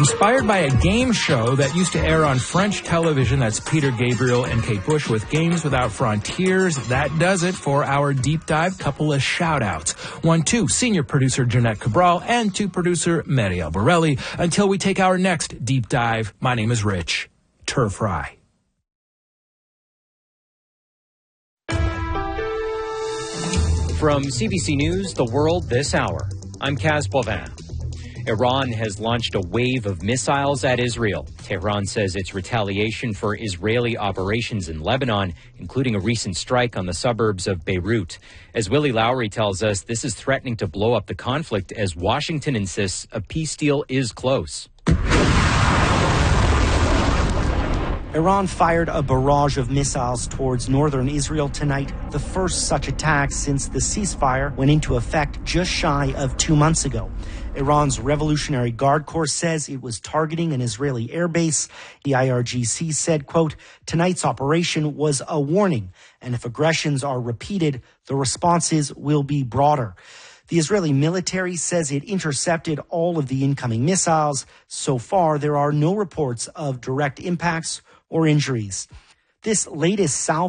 Inspired by a game show that used to air on French television, that's Peter Gabriel and Kate Bush with Games Without Frontiers. That does it for our deep dive. Couple of shout-outs. One to senior producer Jeanette Cabral and to producer Mary Albarelli. Until we take our next deep dive, my name is Rich Turf Fry. From CBC News, The World This Hour, I'm Kaz Bovin. Iran has launched a wave of missiles at Israel. Tehran says it's retaliation for Israeli operations in Lebanon, including a recent strike on the suburbs of Beirut. As Willie Lowry tells us, this is threatening to blow up the conflict as Washington insists a peace deal is close. Iran fired a barrage of missiles towards northern Israel tonight, the first such attack since the ceasefire went into effect just shy of 2 months ago. Iran's Revolutionary Guard Corps says it was targeting an Israeli airbase. The IRGC said, quote, tonight's operation was a warning, and if aggressions are repeated, the responses will be broader. The Israeli military says it intercepted all of the incoming missiles. So far, there are no reports of direct impacts or injuries. This latest salvo